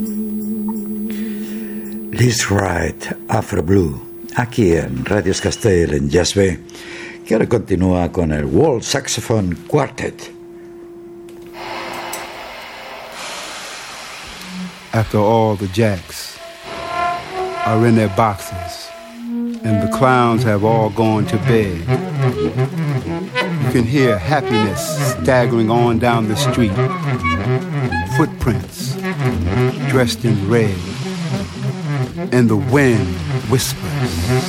Liz Wright, Afro Blue, aquí en Radio Escastel, en Jazz B, que ahora continúa con el World Saxophone Quartet. After all the jacks are in their boxes and the clowns have all gone to bed, you can hear happiness staggering on down the street, footprints dressed in red, and the wind whispers.